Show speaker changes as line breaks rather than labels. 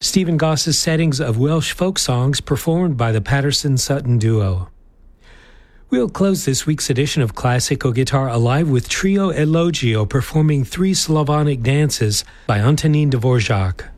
Stephen Goss's settings of Welsh folk songs performed by the Patterson-Sutton duo. We'll close this week's edition of Classical Guitar Alive with Trio Elogio performing 3 Slavonic dances by Antonin Dvorak.